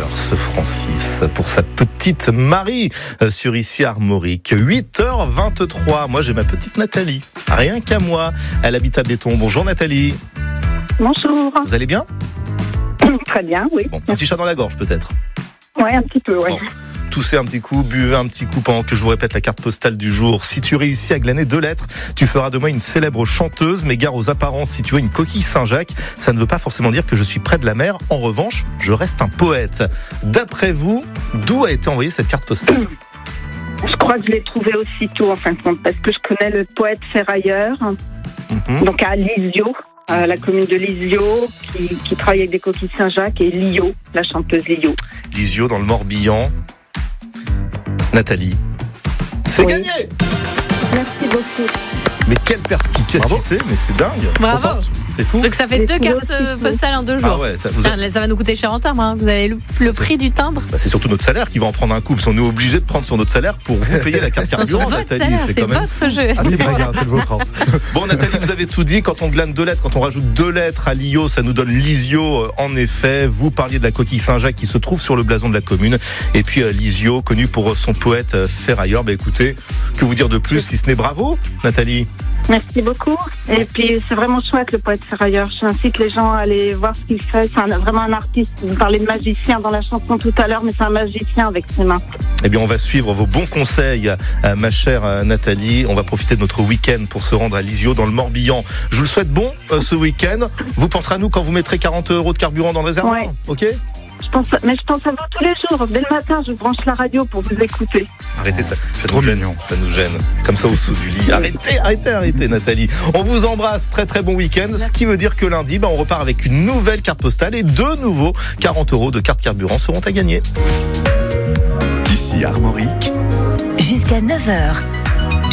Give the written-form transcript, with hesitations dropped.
ce Francis, pour sa petite Marie sur ici Armorique. 8h23. Moi, j'ai ma petite Nathalie. Rien qu'à moi. Elle habite à Béton. Bonjour Nathalie. Bonjour. Vous allez bien ? Très bien, oui. Bon, un petit chat dans la gorge peut-être. Ouais, un petit peu, ouais. Bon. Toussez un petit coup, buvez un petit coup pendant que je vous répète la carte postale du jour. Si tu réussis à glaner 2 lettres, tu feras de moi une célèbre chanteuse, mais gare aux apparences. Si tu veux une coquille Saint-Jacques, ça ne veut pas forcément dire que je suis près de la mer. En revanche, je reste un poète. D'après vous, d'où a été envoyée cette carte postale ? Je crois que je l'ai trouvé aussitôt, en fin de compte, parce que je connais le poète ferrailleur, donc à Lisieux, la commune de Lisieux, qui travaille avec des coquilles Saint-Jacques, et Lio, la chanteuse Lio. Lisieux dans le Morbihan. Nathalie, c'est Oui. gagné. Merci beaucoup. Mais quelle perspicacité, mais c'est dingue. Bravo. Trop forte. C'est fou. Donc ça fait Mais 2 c'est cartes aussi postales en 2 jours. Ah ouais, ça va nous coûter cher en timbre. Hein. Vous avez le prix du timbre. Bah, c'est surtout notre salaire qui va en prendre un coup, parce qu'on est obligé de prendre sur notre salaire pour vous payer la carte Non, sur carburant, votre Nathalie. salaire, c'est quand même votre jeu. Ah, c'est vrai, c'est le vôtre. Bon, Nathalie, vous avez tout dit. Quand on glane 2 lettres, quand on rajoute 2 lettres à Lio, ça nous donne Lisieux. En effet, vous parliez de la coquille Saint-Jacques qui se trouve sur le blason de la commune. Et puis Lisieux, connu pour son poète ferrailleur. Bah écoutez, que vous dire de plus si ce n'est bravo, Nathalie? Merci beaucoup. Et puis, c'est vraiment chouette, le poète ferrailleur. J'incite les gens à aller voir ce qu'il fait. C'est vraiment un artiste. Vous parlez de magicien dans la chanson tout à l'heure, mais c'est un magicien avec ses mains. Eh bien, on va suivre vos bons conseils, ma chère Nathalie. On va profiter de notre week-end pour se rendre à Lisieux, dans le Morbihan. Je vous le souhaite bon, ce week-end. Vous penserez à nous quand vous mettrez 40 € de carburant dans le réservoir, Ouais. ok ? Je pense à vous tous les jours. Dès le matin, je branche la radio pour vous écouter. Arrêtez ça, c'est trop nous gêne, mignon. ça nous gêne. Comme ça au dessous du lit. Arrêtez, Nathalie. On vous embrasse, très très bon week-end. Ce qui veut dire que lundi, on repart avec une nouvelle carte postale et 2 nouveaux 40 € de carte carburant seront à gagner. Ici Armorique. Jusqu'à 9h,